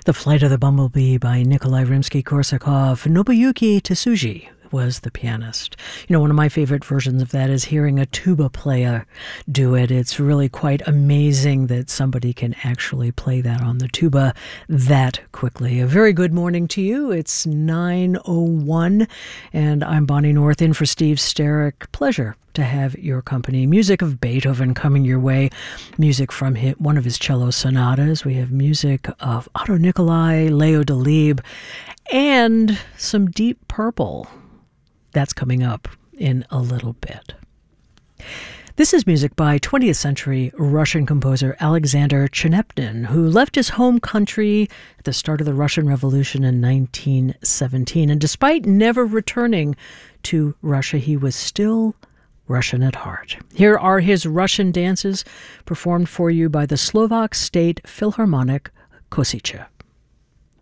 The Flight of the Bumblebee by Nikolai Rimsky-Korsakov. Nobuyuki Tsuji was the pianist. You know, one of my favorite versions of that is hearing a tuba player do it. It's really quite amazing that somebody can actually play that on the tuba that quickly. A very good morning to you. It's 9:01, and I'm Bonnie North in for Steve Sterrick. Pleasure to have your company. Music of Beethoven coming your way. Music from one of his cello sonatas. We have music of Otto Nicolai, Leo Delibes, and some Deep Purple. That's coming up in a little bit. This is music by 20th century Russian composer Alexander Chenepnin, who left his home country at the start of the Russian Revolution in 1917. And despite never returning to Russia, he was still Russian at heart. Here are his Russian dances performed for you by the Slovak State Philharmonic Košice.